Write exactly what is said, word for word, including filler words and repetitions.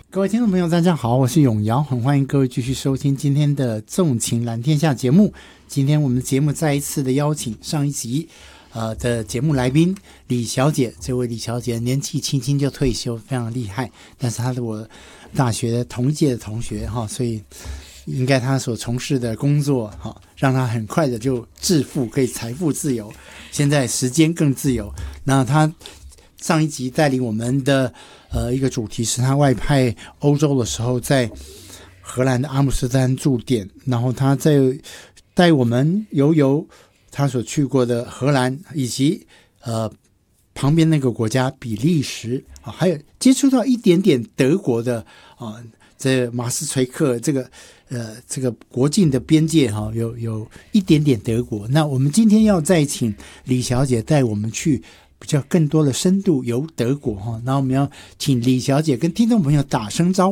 各位听众朋友大家好，我是永尧，很欢迎各位继续收听今天的纵情蓝天下节目。今天我们的节目再一次的邀请上一集呃的节目来宾李小姐，这位李小姐年纪轻轻就退休，非常厉害，但是她是我大学的同届的同学哈，所以应该她所从事的工作哈，让她很快的就致富，可以财富自由，现在时间更自由。那她上一集带领我们的呃一个主题是他外派欧洲的时候，在荷兰的阿姆斯特丹驻点，然后他在带我们游游他所去过的荷兰，以及呃旁边那个国家比利时啊，还有接触到一点点德国的啊，这马斯垂克这个呃这个国境的边界哈、啊，有有一点点德国。那我们今天要再请李小姐带我们去比较更多的深度游德国哈，那我们要请李小姐跟听众朋友打声招呼。